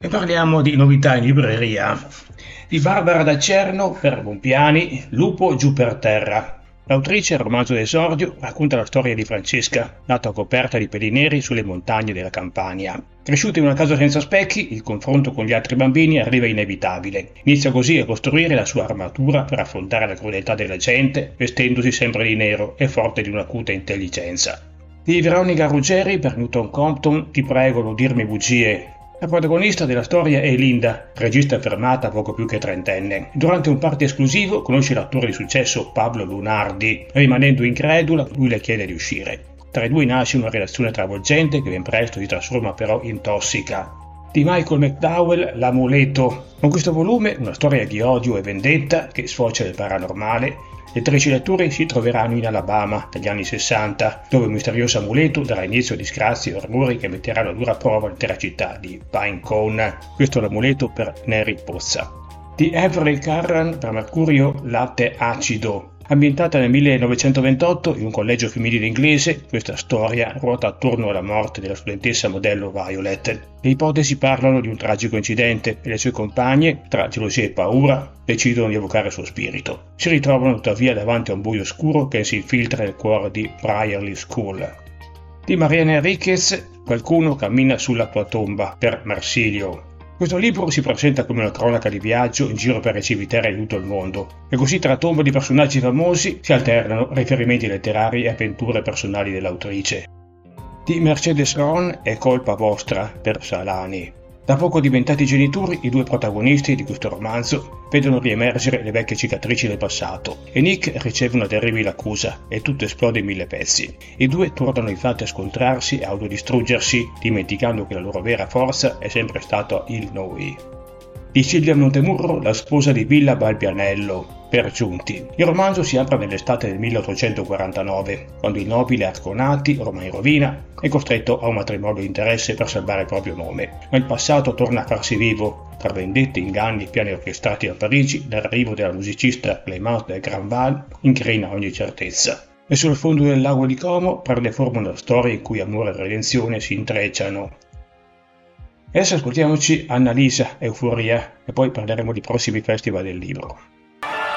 E parliamo di novità in libreria. Di Barbara da Cerno per Bompiani, Lupo giù per terra. L'autrice, romanzo d'esordio, racconta la storia di Francesca, nata coperta di peli neri sulle montagne della Campania. Cresciuta in una casa senza specchi, il confronto con gli altri bambini arriva inevitabile. Inizia così a costruire la sua armatura per affrontare la crudeltà della gente, vestendosi sempre di nero e forte di un'acuta intelligenza. Di Veronica Ruggeri per Newton Compton, Ti prego non dirmi bugie. La protagonista della storia è Linda, regista affermata poco più che trentenne. Durante un party esclusivo conosce l'attore di successo Pablo Lunardi. Rimanendo incredula, lui le chiede di uscire. Tra i due nasce una relazione travolgente che ben presto si trasforma però in tossica. Di Michael McDowell, L'Amuleto. Con questo volume, una storia di odio e vendetta che sfocia nel paranormale. Le 13 letture si troveranno in Alabama, negli anni 60, dove un misterioso amuleto darà inizio a disgrazie e orrori che metteranno a dura prova l'intera città di Pinecone. Questo è l'amuleto per Neri Pozza. Di Avery Carran per Mercurio, Latte acido. Ambientata nel 1928 in un collegio femminile inglese, questa storia ruota attorno alla morte della studentessa modello Violet. Le ipotesi parlano di un tragico incidente e le sue compagne, tra gelosia e paura, decidono di evocare il suo spirito. Si ritrovano tuttavia davanti a un buio oscuro che si infiltra nel cuore di Brierley School. Di Mariana Enriquez, Qualcuno cammina sulla tua tomba per Marsilio. Questo libro si presenta come una cronaca di viaggio in giro per le cimiteri di tutto il mondo, e così tra tombe di personaggi famosi si alternano riferimenti letterari e avventure personali dell'autrice. Di Mercedes Ron È colpa vostra per Salani. Da poco diventati genitori, i due protagonisti di questo romanzo vedono riemergere le vecchie cicatrici del passato e Nick riceve una terribile accusa e tutto esplode in 1000 pezzi. I due tornano infatti a scontrarsi e autodistruggersi, dimenticando che la loro vera forza è sempre stato il noi. Di Silvia Montemurro, La sposa di Villa Balbianello, per Giunti. Il romanzo si apre nell'estate del 1849, quando il nobile Arconati, ormai in rovina, è costretto a un matrimonio di interesse per salvare il proprio nome. Ma il passato torna a farsi vivo, tra vendette, inganni e piani orchestrati a Parigi, l'arrivo della musicista Clémence de Granval incrina ogni certezza. E sul fondo del lago di Como prende forma una storia in cui amore e redenzione si intrecciano. Adesso ascoltiamoci Annalisa, Euforia, e poi parleremo di prossimi festival del libro.